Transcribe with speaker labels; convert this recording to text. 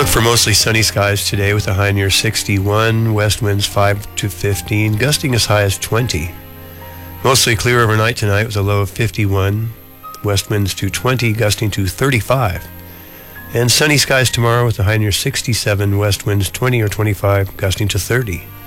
Speaker 1: Look for mostly sunny skies today with a high near 61, west winds 5 to 15, gusting as high as 20. Mostly clear overnight tonight with a low of 51, west winds to 20, gusting to 35. And sunny skies tomorrow with a high near 67, west winds 20 or 25, gusting to 30.